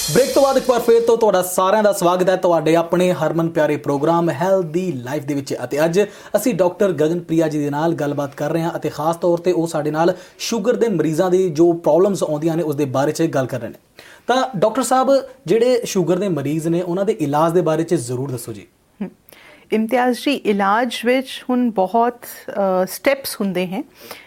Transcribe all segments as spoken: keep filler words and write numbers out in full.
Break तो बाद एक बार फिर तो तुहाडा सारिਆਂ ਦਾ ਸਵਾਗਤ ਹੈ ਤੁਹਾਡੇ ਆਪਣੇ ਹਰਮਨ ਪਿਆਰੇ ਪ੍ਰੋਗਰਾਮ ਹੈਲਥ ਦੀ ਲਾਈਫ ਦੇ ਵਿੱਚ। ਅਤੇ ਅੱਜ ਅਸੀਂ ਡਾਕਟਰ ਗਗਨਪ੍ਰਿਆ ਜੀ ਦੇ ਨਾਲ ਗੱਲਬਾਤ ਕਰ ਰਹੇ ਹਾਂ ਅਤੇ ਖਾਸ ਤੌਰ ਤੇ ਉਹ ਸਾਡੇ ਨਾਲ ਸ਼ੂਗਰ ਦੇ ਮਰੀਜ਼ਾਂ ਦੀ ਜੋ ਪ੍ਰੋਬਲਮਸ ਆਉਂਦੀਆਂ ਨੇ ਉਸ ਦੇ ਬਾਰੇ 'ਚ ਗੱਲ ਕਰ ਰਹੇ ਨੇ। ਤਾਂ ਡਾਕਟਰ ਸਾਹਿਬ ਜਿਹੜੇ ਸ਼ੂਗਰ ਦੇ ਮਰੀਜ਼ ਨੇ ਉਹਨਾਂ ਦੇ ਇਲਾਜ ਦੇ ਬਾਰੇ 'ਚ ਜ਼ਰੂਰ ਦੱਸੋ ਜੀ। ਇਮਤਿਆਜ਼ ਜੀ, ਇਲਾਜ ਵਿੱਚ ਹੁਣ ਬਹੁਤ ਸਟੈਪਸ ਹੁੰਦੇ हैं।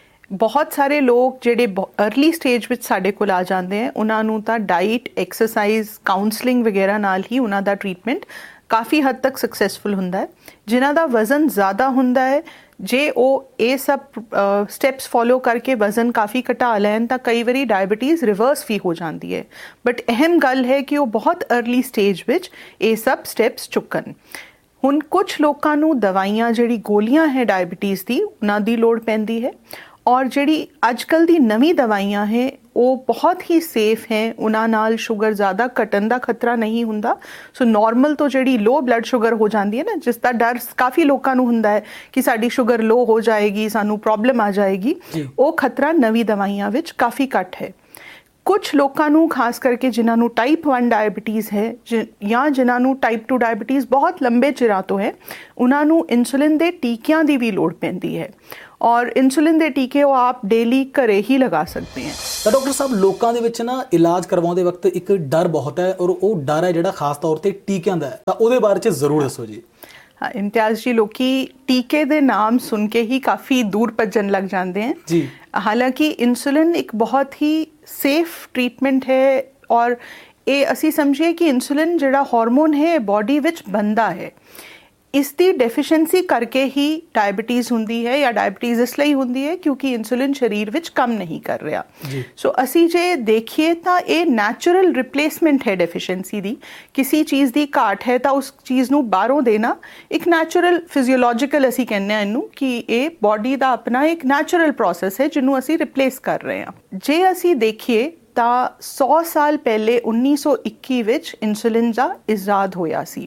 ਬਹੁਤ ਸਾਰੇ ਲੋਕ ਜਿਹੜੇ अर्ਲੀ ਸਟੇਜ ਵਿੱਚ ਸਾਡੇ ਕੋਲ ਆ ਜਾਂਦੇ ਹੈ ਉਹਨਾਂ ਨੂੰ ਤਾਂ ਡਾਈਟ, ਐਕਸਰਸਾਈਜ਼, ਕਾਉਂਸਲਿੰਗ ਵਗੈਰਾ ਨਾਲ ਹੀ ਉਹਨਾਂ ਦਾ ਟ੍ਰੀਟਮੈਂਟ ਕਾਫੀ ਹੱਦ ਤੱਕ ਸਕਸੈਸਫੁਲ ਹੁੰਦਾ ਹੈ। ਜਿਨ੍ਹਾਂ ਦਾ ਵਜ਼ਨ ਜ਼ਿਆਦਾ ਹੁੰਦਾ ਹੈ, ਜੇ ਉਹ ਇਹ ਸਭ ਸਟੈਪਸ ਫੋਲੋ ਕਰਕੇ ਵਜ਼ਨ ਕਾਫੀ ਘਟਾ ਲੈਣ ਤਾਂ ਕਈ ਵਾਰੀ ਡਾਇਬਟੀਜ਼ ਰਿਵਰਸ ਵੀ ਹੋ ਜਾਂਦੀ ਹੈ। ਬਟ ਅਹਿਮ ਗੱਲ ਹੈ ਕਿ ਉਹ ਬਹੁਤ अर्ਲੀ ਸਟੇਜ ਵਿੱਚ ਇਹ ਸਭ ਸਟੈਪਸ ਚੁੱਕਣ। ਹੁਣ ਕੁਝ ਲੋਕਾਂ ਨੂੰ ਦਵਾਈਆਂ, ਜਿਹੜੀ ਗੋਲੀਆਂ ਹੈ ਡਾਇਬਟੀਜ਼ ਦੀ, ਉਹਨਾਂ ਦੀ ਲੋੜ ਪੈਂਦੀ ਹੈ। ਔਰ ਜਿਹੜੀ ਅੱਜ ਕੱਲ੍ਹ ਦੀ ਨਵੀਂ ਦਵਾਈਆਂ ਹੈ ਉਹ ਬਹੁਤ ਹੀ ਸੇਫ ਹੈ, ਉਹਨਾਂ ਨਾਲ ਸ਼ੂਗਰ ਜ਼ਿਆਦਾ ਘਟਣ ਦਾ ਖਤਰਾ ਨਹੀਂ ਹੁੰਦਾ। ਸੋ ਨੋਰਮਲ ਤੋਂ ਜਿਹੜੀ ਲੋ ਬਲੱਡ ਸ਼ੂਗਰ ਹੋ ਜਾਂਦੀ ਹੈ ਨਾ, ਜਿਸ ਦਾ ਡਰ ਕਾਫੀ ਲੋਕਾਂ ਨੂੰ ਹੁੰਦਾ ਹੈ ਕਿ ਸਾਡੀ ਸ਼ੂਗਰ ਲੋ ਹੋ ਜਾਏਗੀ, ਸਾਨੂੰ ਪ੍ਰੋਬਲਮ ਆ ਜਾਏਗੀ, ਉਹ ਖਤਰਾ ਨਵੀਂ ਦਵਾਈਆਂ ਵਿੱਚ ਕਾਫੀ ਘੱਟ ਹੈ। ਕੁਛ ਲੋਕਾਂ ਨੂੰ, ਖਾਸ ਕਰਕੇ ਜਿਨ੍ਹਾਂ ਨੂੰ ਟਾਈਪ ਵਨ ਡਾਇਬਟੀਜ਼ ਹੈ ਜਾਂ ਜਿਨ੍ਹਾਂ ਨੂੰ ਟਾਈਪ ਟੂ ਡਾਇਬਟੀਜ਼ ਬਹੁਤ ਲੰਬੇ ਚਿਰਾਂ ਤੋਂ ਹੈ, ਉਹਨਾਂ ਨੂੰ ਇਨਸੁਲਿਨ ਦੇ ਟੀਕਿਆਂ ਦੀ ਵੀ ਲੋੜ ਪੈਂਦੀ ਹੈ। ਔਰ ਇਨਸੁਲਿਨ ਦੇ ਟੀਕੇ ਉਹ ਆਪ ਡੇਲੀ ਘਰੇ ਹੀ ਲਗਾ ਸਕਦੇ ਹੈ। ਤਾਂ ਡਾਕਟਰ ਸਾਹਿਬ, ਲੋਕਾਂ ਦੇ ਵਿੱਚ ਨਾ ਇਲਾਜ ਕਰਵਾਉਂਦੇ ਵਕਤ ਇੱਕ ਡਰ ਬਹੁਤ ਹੈ ਔਰ ਉਹ ਡਰ ਹੈ ਜਿਹੜਾ ਖਾਸ ਤੌਰ ਤੇ ਟੀਕਿਆਂ ਦਾ ਹੈ, ਤਾਂ ਉਹਦੇ ਬਾਰੇ 'ਚ ਜ਼ਰੂਰ ਦੱਸੋ ਜੀ। ਹਾਂ ਇਮਤਿਆਜ਼ ਜੀ, ਲੋਕੀ ਟੀਕੇ ਦੇ ਨਾਮ ਸੁਣ ਕੇ ਹੀ ਕਾਫੀ ਦੂਰ ਭੱਜਣ ਲੱਗ ਜਾਂਦੇ हैं जी। ਹਾਲਾਂਕਿ ਇਨਸੁਲਿਨ ਇੱਕ ਬਹੁਤ ਹੀ ਸੇਫ ਟ੍ਰੀਟਮੈਂਟ ਹੈ ਔਰ ਇਹ ਅਸੀਂ ਸਮਝੀਏ ਕਿ ਇਨਸੁਲਿਨ ਜਿਹੜਾ ਹਾਰਮੋਨ ਹੈ ਬੋਡੀ ਵਿੱਚ ਬਣਦਾ ਹੈ। ਇਸ ਦੀ ਡੈਫੀਸ਼ੀਐਂਸੀ ਕਰਕੇ ਹੀ ਡਾਇਬਟੀਜ਼ ਹੁੰਦੀ ਹੈ, ਜਾਂ ਡਾਇਬਟੀਜ਼ ਇਸ ਲਈ ਹੁੰਦੀ ਹੈ ਕਿਉਂਕਿ ਇਨਸੁਲਿਨ ਸਰੀਰ ਵਿੱਚ ਕੰਮ ਨਹੀਂ ਕਰ ਰਿਹਾ। ਸੋ ਅਸੀਂ ਜੇ ਦੇਖੀਏ ਤਾਂ ਇਹ ਨੈਚੁਰਲ ਰਿਪਲੇਸਮੈਂਟ ਹੈ ਡੈਫੀਸ਼ੀਐਂਸੀ ਦੀ। ਕਿਸੇ ਚੀਜ਼ ਦੀ ਘਾਟ ਹੈ ਤਾਂ ਉਸ ਚੀਜ਼ ਨੂੰ ਬਾਹਰੋਂ ਦੇਣਾ ਇੱਕ ਨੈਚੁਰਲ, ਫਿਜ਼ੀਓਲੋਜੀਕਲ ਅਸੀਂ ਕਹਿੰਦੇ ਹਾਂ ਇਹਨੂੰ, ਕਿ ਇਹ ਬੋਡੀ ਦਾ ਆਪਣਾ ਇੱਕ ਨੈਚੁਰਲ ਪ੍ਰੋਸੈਸ ਹੈ ਜਿਹਨੂੰ ਅਸੀਂ ਰਿਪਲੇਸ ਕਰ ਰਹੇ ਹਾਂ। ਜੇ ਅਸੀਂ ਦੇਖੀਏ ਤਾਂ ਸੌ ਸਾਲ ਪਹਿਲੇ ਉੱਨੀ ਸੌ ਇੱਕੀ ਵਿੱਚ ਇਨਸੁਲਿਨ ਦਾ ਇਜਾਦ ਹੋਇਆ ਸੀ।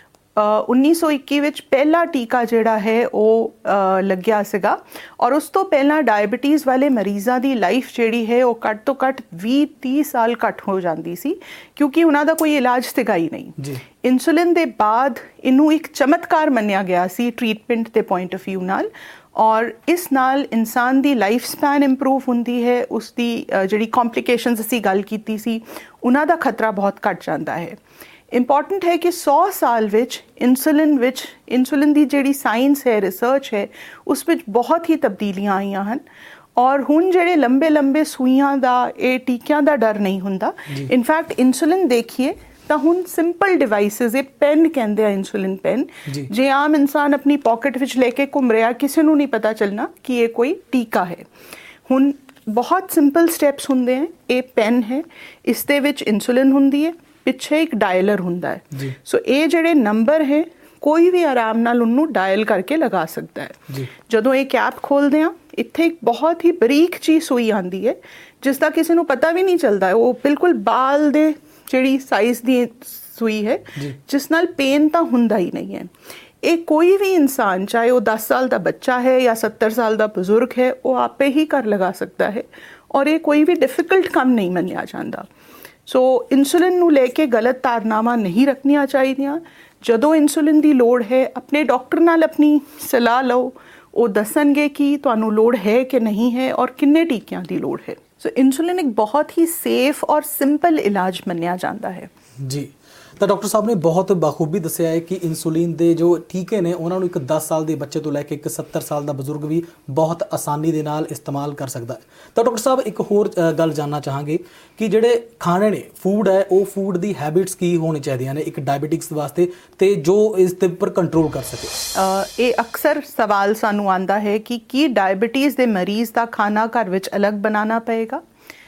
ਉੱਨੀ ਸੌ ਇੱਕੀ ਵਿੱਚ ਪਹਿਲਾ ਟੀਕਾ ਜਿਹੜਾ ਹੈ ਉਹ ਲੱਗਿਆ ਸੀਗਾ ਔਰ ਉਸ ਤੋਂ ਪਹਿਲਾਂ ਡਾਇਬਟੀਜ਼ ਵਾਲੇ ਮਰੀਜ਼ਾਂ ਦੀ ਲਾਈਫ ਜਿਹੜੀ ਹੈ ਉਹ ਘੱਟ ਤੋਂ ਘੱਟ ਵੀਹ ਤੀਹ ਸਾਲ ਘੱਟ ਹੋ ਜਾਂਦੀ ਸੀ ਕਿਉਂਕਿ ਉਹਨਾਂ ਦਾ ਕੋਈ ਇਲਾਜ ਸੀਗਾ ਹੀ ਨਹੀਂ। ਇਨਸੁਲਿਨ ਦੇ ਬਾਅਦ ਇਹਨੂੰ ਇੱਕ ਚਮਤਕਾਰ ਮੰਨਿਆ ਗਿਆ ਸੀ ਟ੍ਰੀਟਮੈਂਟ ਦੇ ਪੁਆਇੰਟ ਆਫ ਵਿਊ ਨਾਲ, ਔਰ ਇਸ ਨਾਲ ਇਨਸਾਨ ਦੀ ਲਾਈਫ ਸਪੈਨ ਇੰਪਰੂਵ ਹੁੰਦੀ ਹੈ। ਉਸ ਦੀ ਜਿਹੜੀ ਕੰਪਲਿਕੇਸ਼ਨਸ ਅਸੀਂ ਗੱਲ ਕੀਤੀ ਸੀ ਉਹਨਾਂ ਦਾ ਖਤਰਾ ਬਹੁਤ ਘੱਟ ਜਾਂਦਾ ਹੈ। ਇੰਪੋਰਟੈਂਟ ਹੈ ਕਿ ਸੌ ਸਾਲ ਵਿੱਚ ਇਨਸੁਲਿਨ ਵਿੱਚ ਇਨਸੁਲਿਨ ਦੀ ਜਿਹੜੀ ਸਾਇੰਸ ਹੈ, ਰਿਸਰਚ ਹੈ, ਉਸ ਵਿੱਚ ਬਹੁਤ ਹੀ ਤਬਦੀਲੀਆਂ ਆਈਆਂ ਹਨ। ਔਰ ਹੁਣ ਜਿਹੜੇ ਲੰਬੇ ਲੰਬੇ ਸੂਈਆਂ ਦਾ, ਇਹ ਟੀਕਿਆਂ ਦਾ ਡਰ ਨਹੀਂ ਹੁੰਦਾ। ਇਨਫੈਕਟ ਇਨਸੁਲਿਨ ਦੇਖੀਏ ਤਾਂ ਹੁਣ ਸਿੰਪਲ ਡਿਵਾਈਸਿਸ, ਇਹ ਪੈਨ ਕਹਿੰਦੇ ਆ ਇਨਸੁਲਿਨ ਪੈਨ, ਜੇ ਆਮ ਇਨਸਾਨ ਆਪਣੀ ਪਾਕਟ ਵਿੱਚ ਲੈ ਕੇ ਘੁੰਮ ਰਿਹਾ, ਕਿਸੇ ਨੂੰ ਨਹੀਂ ਪਤਾ ਚੱਲਣਾ ਕਿ ਇਹ ਕੋਈ ਟੀਕਾ ਹੈ। ਹੁਣ ਬਹੁਤ ਸਿੰਪਲ ਸਟੈਪਸ ਹੁੰਦੇ ਹੈ। ਇਹ ਪੈਨ ਹੈ, ਇਸ ਦੇ ਵਿੱਚ ਇਨਸੁਲਿਨ ਹੁੰਦੀ ਹੈ, ਪਿੱਛੇ ਇੱਕ ਡਾਇਲਰ ਹੁੰਦਾ ਹੈ। ਸੋ ਇਹ ਜਿਹੜੇ ਨੰਬਰ ਹੈ ਕੋਈ ਵੀ ਆਰਾਮ ਨਾਲ ਉਹਨੂੰ ਡਾਇਲ ਕਰਕੇ ਲਗਾ ਸਕਦਾ ਹੈ। ਜਦੋਂ ਇਹ ਕੈਪ ਖੋਲਦੇ ਆ, ਇੱਥੇ ਇੱਕ ਬਹੁਤ ਹੀ ਬਰੀਕ ਜਿਹੀ ਸੂਈ ਆਉਂਦੀ ਹੈ ਜਿਸ ਦਾ ਕਿਸੇ ਨੂੰ ਪਤਾ ਵੀ ਨਹੀਂ ਚੱਲਦਾ। ਉਹ ਬਿਲਕੁਲ ਬਾਲ ਦੇ ਜਿਹੜੀ ਸਾਈਜ਼ ਦੀ ਸੂਈ ਹੈ ਜਿਸ ਨਾਲ ਪੇਨ ਤਾਂ ਹੁੰਦਾ ਹੀ ਨਹੀਂ ਹੈ। ਇਹ ਕੋਈ ਵੀ ਇਨਸਾਨ, ਚਾਹੇ ਉਹ ਦਸ ਸਾਲ ਦਾ ਬੱਚਾ ਹੈ ਜਾਂ ਸੱਤਰ ਸਾਲ ਦਾ ਬਜ਼ੁਰਗ ਹੈ, ਉਹ ਆਪੇ ਹੀ ਘਰ ਲਗਾ ਸਕਦਾ ਹੈ ਔਰ ਇਹ ਕੋਈ ਵੀ ਡਿਫਿਕਲਟ ਕੰਮ ਨਹੀਂ ਮੰਨਿਆ ਜਾਂਦਾ। ਸੋ ਇਨਸੁਲਿਨ ਨੂੰ ਲੈ ਕੇ ਗਲਤ ਧਾਰਨਾਵਾਂ ਨਹੀਂ ਰੱਖਣੀਆਂ ਚਾਹੀਦੀਆਂ। ਜਦੋਂ ਇਨਸੁਲਿਨ ਦੀ ਲੋੜ ਹੈ, ਆਪਣੇ ਡਾਕਟਰ ਨਾਲ ਆਪਣੀ ਸਲਾਹ ਲਓ, ਉਹ ਦੱਸਣਗੇ ਕਿ ਤੁਹਾਨੂੰ ਲੋੜ ਹੈ ਕਿ ਨਹੀਂ ਹੈ ਔਰ ਕਿੰਨੇ ਟੀਕਿਆਂ ਦੀ ਲੋੜ ਹੈ। ਸੋ ਇਨਸੁਲਿਨ ਇੱਕ ਬਹੁਤ ਹੀ ਸੇਫ ਔਰ ਸਿੰਪਲ ਇਲਾਜ ਮੰਨਿਆ ਜਾਂਦਾ ਹੈ ਜੀ। ਤਾਂ ਡਾਕਟਰ ਸਾਹਿਬ ਨੇ ਬਹੁਤ ਬਾਖੂਬੀ ਦੱਸਿਆ ਹੈ ਕਿ ਇਨਸੁਲਿਨ ਦੇ ਜੋ ਟੀਕੇ ਨੇ ਉਹਨਾਂ ਨੂੰ ਇੱਕ ਦਸ ਸਾਲ ਦੇ ਬੱਚੇ ਤੋਂ ਲੈ ਕੇ ਇੱਕ ਸੱਤਰ ਸਾਲ ਦਾ ਬਜ਼ੁਰਗ ਵੀ ਬਹੁਤ ਆਸਾਨੀ ਦੇ ਨਾਲ ਇਸਤੇਮਾਲ ਕਰ ਸਕਦਾ ਹੈ। ਤਾਂ ਡਾਕਟਰ ਸਾਹਿਬ, ਇੱਕ ਹੋਰ ਗੱਲ ਜਾਣਨਾ ਚਾਹਾਂਗੇ ਕਿ ਜਿਹੜੇ ਖਾਣੇ ਨੇ, ਫੂਡ ਹੈ, ਉਹ ਫੂਡ ਦੀ ਹੈਬਿਟਸ ਕੀ ਹੋਣੀ ਚਾਹੀਦੀਆਂ ਨੇ ਇੱਕ ਡਾਇਬਟਿਕਸ ਵਾਸਤੇ, ਤੇ ਜੋ ਇਸ ਦੇ ਉੱਪਰ ਕੰਟਰੋਲ ਕਰ ਸਕੇ। ਇਹ ਅਕਸਰ ਸਵਾਲ ਸਾਨੂੰ ਆਉਂਦਾ ਹੈ ਕਿ ਕੀ ਡਾਇਬਟੀਜ਼ ਦੇ ਮਰੀਜ਼ ਦਾ ਖਾਣਾ ਘਰ ਵਿੱਚ ਅਲੱਗ ਬਣਾਉਣਾ ਪਏਗਾ।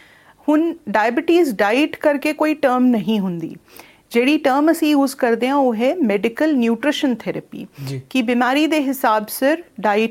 ਹੁਣ ਡਾਇਬਟੀਜ਼ ਡਾਈਟ ਕਰਕੇ ਕੋਈ ਟਰਮ ਨਹੀਂ ਹੁੰਦੀ। ਜਿਹੜੀ ਟਰਮ ਅਸੀਂ ਯੂਜ਼ ਕਰਦੇ ਹਾਂ ਉਹ ਹੈ ਮੈਡੀਕਲ ਨਿਊਟ੍ਰੀਸ਼ਨ ਥੈਰੇਪੀ, ਕਿ ਬਿਮਾਰੀ ਦੇ ਹਿਸਾਬ ਸਿਰ ਡਾਈਟ ਨੂੰ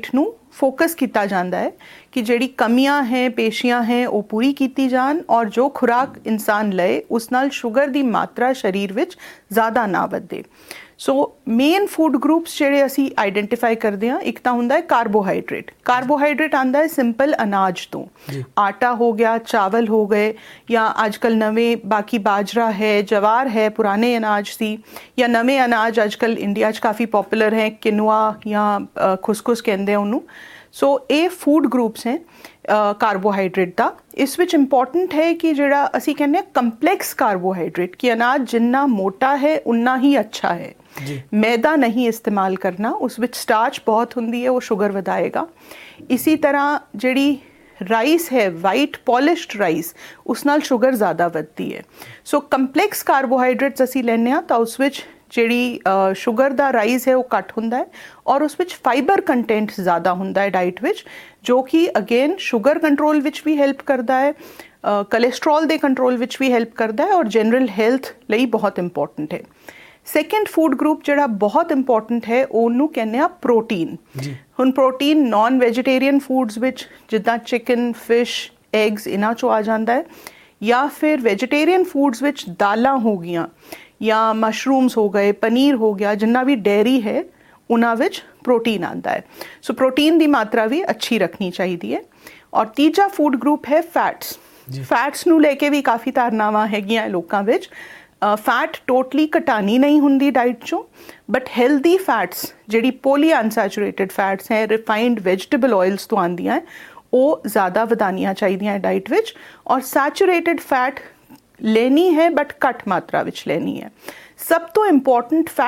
फोकस किया जाता है कि ਜਿਹੜੀ ਕਮੀਆਂ ਹੈ ਪੇਸ਼ੀਆਂ ਹੈ ਉਹ ਪੂਰੀ ਕੀਤੀ ਜਾਣ ਔਰ ਜੋ ਖੁਰਾਕ ਇਨਸਾਨ ਲਏ ਉਸ ਨਾਲ ਸ਼ੂਗਰ ਦੀ ਮਾਤਰਾ ਸਰੀਰ ਵਿੱਚ ਜ਼ਿਆਦਾ ਨਾ ਵਧੇ। ਸੋ ਮੇਨ ਫੂਡ ਗਰੁੱਪਸ ਜਿਹੜੇ ਅਸੀਂ ਆਈਡੈਂਟੀਫਾਈ ਕਰਦੇ ਹਾਂ, ਇੱਕ ਤਾਂ ਹੁੰਦਾ ਹੈ ਕਾਰਬੋਹਾਈਡਰੇਟ। ਕਾਰਬੋਹਾਈਡਰੇਟ ਆਂਦਾ ਹੈ ਸਿੰਪਲ ਅਨਾਜ ਤੋਂ, ਆਟਾ ਹੋ ਗਿਆ, ਚਾਵਲ ਹੋ ਗਏ, ਜਾਂ ਅੱਜ ਕੱਲ੍ਹ ਨਵੇਂ ਬਾਕੀ ਬਾਜਰਾ ਹੈ, ਜਵਾਰ ਹੈ, ਪੁਰਾਣੇ ਅਨਾਜ ਸੀ, ਜਾਂ ਨਵੇਂ ਅਨਾਜ ਅੱਜ ਕੱਲ੍ਹ ਇੰਡੀਆ 'ਚ ਕਾਫੀ ਪੋਪੂਲਰ ਹੈ, ਕਿਨੂਆ ਜਾਂ ਖੁਸਖੁਸ ਕਹਿੰਦੇ ਆ ਉਹਨੂੰ। ਸੋ ਇਹ ਫੂਡ ਗਰੁੱਪਸ ਹੈ ਕਾਰਬੋਹਾਈਡਰੇਟ ਦਾ। ਇਸ ਵਿੱਚ ਇੰਪੋਰਟੈਂਟ ਹੈ ਕਿ ਜਿਹੜਾ ਅਸੀਂ ਕਹਿੰਦੇ ਹਾਂ ਕੰਪਲੈਕਸ ਕਾਰਬੋਹਾਈਡਰੇਟ, ਕਿ ਅਨਾਜ ਜਿੰਨਾ ਮੋਟਾ ਹੈ ਉਨਾ ਹੀ ਅੱਛਾ ਹੈ। मैदा नहीं इस्तेमाल करना, उस विच स्टार्च बहुत हुंदी है, वो शुगर वधाएगा। इसी तरह जिहड़ी राइस है, वाइट पॉलिश्ड राइस, उस नाल शुगर ज़्यादा वधदी है। सो कंपलैक्स कार्बोहाइड्रेट्स असी लैंदे हां तां उस विच जिहड़ी शुगर दा राइस है वो घट हुंदा है और उस विच फाइबर कंटेंट ज़्यादा हुंदा है डाइट विच, जो कि अगेन शुगर कंट्रोल विच भी हेल्प करदा है, कोलेस्ट्रॉल दे कंट्रोल विच भी हेल्प करदा है और जनरल हेल्थ लई बहुत इंपॉर्टेंट है। ਸੈਕੰਡ ਫੂਡ ਗਰੁੱਪ ਜਿਹੜਾ ਬਹੁਤ ਇੰਪੋਰਟੈਂਟ ਹੈ ਉਹਨੂੰ ਕਹਿੰਦੇ ਆ ਪ੍ਰੋਟੀਨ। ਹੁਣ ਪ੍ਰੋਟੀਨ ਨਾਨ ਵੈਜੀਟੇਰੀਅਨ ਫੂਡਸ ਵਿੱਚ ਜਿੱਦਾਂ ਚਿਕਨ, ਫਿਸ਼, ਐਗਸ ਇਹਨਾਂ 'ਚੋਂ ਆ ਜਾਂਦਾ ਹੈ, ਜਾਂ ਫਿਰ ਵੈਜੀਟੇਰੀਅਨ ਫੂਡਸ ਵਿੱਚ ਦਾਲਾਂ ਹੋ ਗਈਆਂ ਜਾਂ ਮਸ਼ਰੂਮਸ ਹੋ ਗਏ, ਪਨੀਰ ਹੋ ਗਿਆ, ਜਿੰਨਾ ਵੀ ਡੇਅਰੀ ਹੈ ਉਹਨਾਂ ਵਿੱਚ ਪ੍ਰੋਟੀਨ ਆਉਂਦਾ ਹੈ। ਸੋ ਪ੍ਰੋਟੀਨ ਦੀ ਮਾਤਰਾ ਵੀ ਅੱਛੀ ਰੱਖਣੀ ਚਾਹੀਦੀ ਹੈ। ਔਰ ਤੀਜਾ ਫੂਡ ਗਰੁੱਪ ਹੈ ਫੈਟਸ। ਫੈਟਸ ਨੂੰ ਲੈ ਕੇ ਵੀ ਕਾਫੀ ਧਾਰਨਾਵਾਂ ਹੈਗੀਆਂ ਲੋਕਾਂ ਵਿੱਚ। ਫੈਟ ਟੋਟਲੀ ਘਟਾਣੀ ਨਹੀਂ ਹੁੰਦੀ ਡਾਈਟ 'ਚੋਂ, ਬਟ ਹੈਲਦੀ ਫੈਟਸ ਜਿਹੜੀ ਪੋਲੀ ਅਨਸੈਚੂਰੇਟਡ ਫੈਟਸ ਹੈ, ਰਿਫਾਈਨਡ ਵੈਜੀਟੇਬਲ ਆਇਲਸ ਤੋਂ ਆਉਂਦੀਆਂ ਹੈ, ਉਹ ਜ਼ਿਆਦਾ ਵਧਾਉਣੀਆਂ ਚਾਹੀਦੀਆਂ ਡਾਈਟ ਵਿੱਚ। ਔਰ ਸੈਚੂਰੇਟਡ ਫੈਟ ਲੈਣੀ ਹੈ ਬਟ ਘੱਟ ਮਾਤਰਾ ਵਿੱਚ ਲੈਣੀ ਹੈ। ਸਭ ਤੋਂ ਇੰਪੋਰਟੈਂਟ ਫੈਟ